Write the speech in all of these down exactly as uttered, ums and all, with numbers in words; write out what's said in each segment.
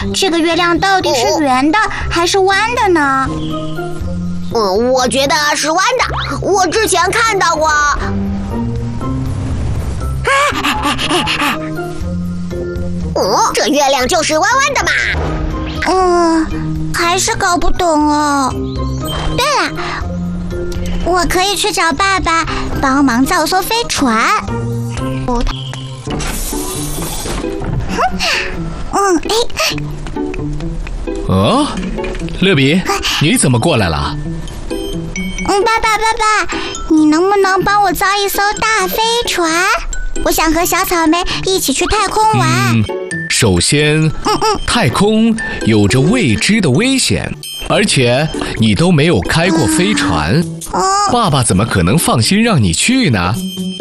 这个月亮到底是圆的还是弯的呢？ 嗯，我觉得是弯的，我之前看到过。哦，这月亮就是弯弯的嘛。 嗯，还是搞不懂哦。对了，我可以去找爸爸帮忙造艘飞船。嗯，哎。 哦，乐比，你怎么过来了？ 嗯，爸爸，爸爸，你能不能帮我造一艘大飞船？我想和小草莓一起去太空玩。 嗯，首先，嗯嗯，太空有着未知的危险，而且你都没有开过飞船， 嗯、 爸爸怎么可能放心让你去呢？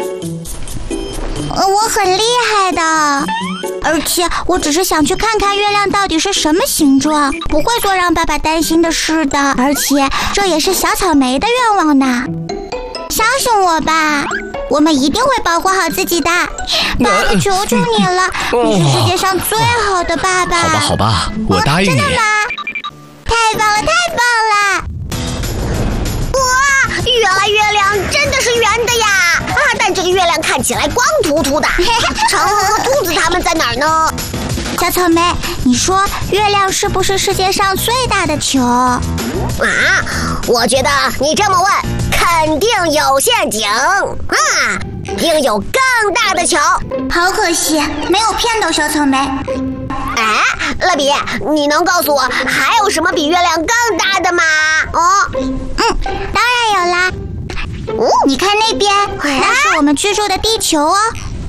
我很厉害的，而且我只是想去看看月亮到底是什么形状，不会做让爸爸担心的事的。而且这也是小草莓的愿望呢。相信我吧，我们一定会保护好自己的。爸爸，求求你了，你是世界上最好的爸爸。 好吧，好吧，我答应你。 真的吗？太棒了，太棒了！ 哇，原来月亮真的是圆的呀！啊，但这个月亮看起来光秃秃的。长河和兔子他们在哪儿呢？ 小草莓，你说月亮是不是世界上最大的球？啊， 我觉得你这么问，肯定有陷阱啊！应有更大的球。 好可惜，没有骗到小草莓。 哎，乐比，你能告诉我还有什么比月亮更大的吗？哦， 嗯，当然有啦。哦，你看那边，那是我们居住的地球哦。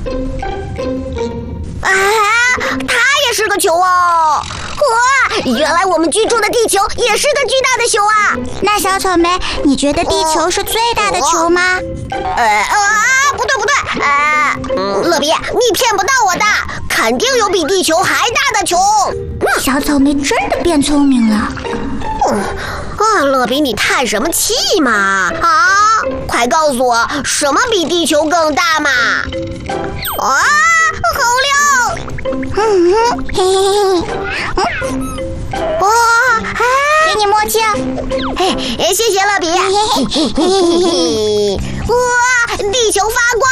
啊，它也是个球哦！哇，原来我们居住的地球也是个巨大的球啊！ 那小草莓，你觉得地球是最大的球吗？ 呃啊，不对不对，呃，乐比，你骗不到我的，肯定有比地球还大的球。 小草莓真的变聪明了。 嗯，啊，乐比，你叹什么气嘛？啊，快告诉我，什么比地球更大嘛？啊，好亮！ 嗯哼，嘿嘿嘿，嗯，哇，给你墨镜， 嘿，谢谢乐比。嘿嘿嘿嘿嘿，哇，地球发光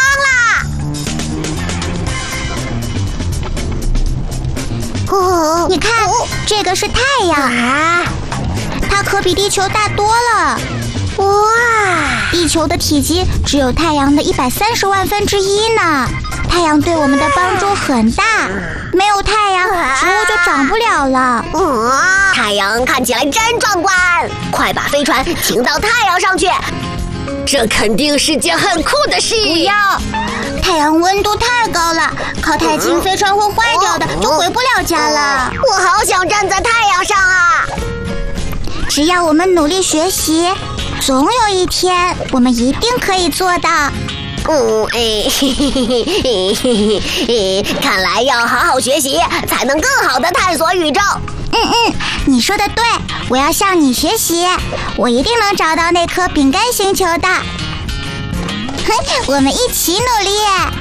啦！哦， 你看，这个是太阳啊，它可比地球大多了。 哇， 地球的体积只有太阳的一百三十万分之一呢。太阳对我们的帮助很大，没有太阳，植物就长不了了。 哇，太阳看起来真壮观，快把飞船停到太阳上去，这肯定是件很酷的事。 不要，太阳温度太高了，靠太近飞船会坏掉的，就回不了家了。 我好想站在太阳上啊！ 只要我们努力学习，总有一天我们一定可以做到。 嗯，哎，嘿嘿嘿嘿嘿，看来要好好学习，才能更好的探索宇宙。 嗯嗯，你说的对，我要向你学习，我一定能找到那颗饼干星球的。哼，我们一起努力。